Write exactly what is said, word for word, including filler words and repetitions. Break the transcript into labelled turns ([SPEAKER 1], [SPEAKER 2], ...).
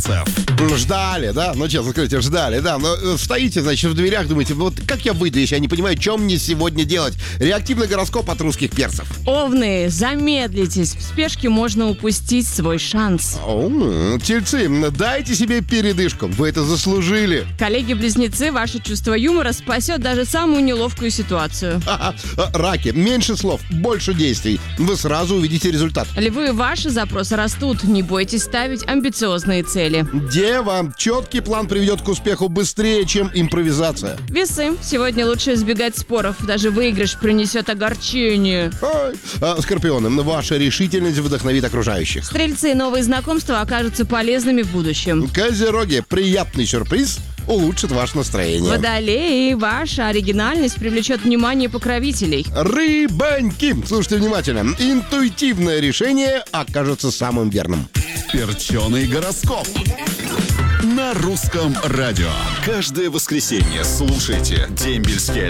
[SPEAKER 1] Ждали, да? Ну, честно скажите, ждали, да. Но стоите, значит, в дверях, думаете, вот как я выйду, если я не понимаю, что мне сегодня делать? Реактивный гороскоп от русских перцев.
[SPEAKER 2] Овны, замедлитесь. В спешке можно упустить свой шанс.
[SPEAKER 1] О, тельцы, дайте себе передышку. Вы это заслужили.
[SPEAKER 2] Коллеги-близнецы, ваше чувство юмора спасет даже самую неловкую ситуацию.
[SPEAKER 1] Ха-ха. Раки, меньше слов, больше действий. Вы сразу увидите результат.
[SPEAKER 2] Львы, ваши запросы растут. Не бойтесь ставить амбициозные цели.
[SPEAKER 1] Дева, четкий план приведет к успеху быстрее, чем импровизация.
[SPEAKER 2] Весы, сегодня лучше избегать споров. Даже выигрыш принесет огорчение.
[SPEAKER 1] Ой. А, скорпионы, ваша решительность вдохновит окружающих.
[SPEAKER 2] Стрельцы, новые знакомства окажутся полезными в будущем.
[SPEAKER 1] Козероги, приятный сюрприз улучшит ваше настроение.
[SPEAKER 2] Водолеи, ваша оригинальность привлечет внимание покровителей.
[SPEAKER 1] Рыбоньки, слушайте внимательно. Интуитивное решение окажется самым верным.
[SPEAKER 3] Перченый гороскоп на русском радио. Каждое воскресенье слушайте «Дембельский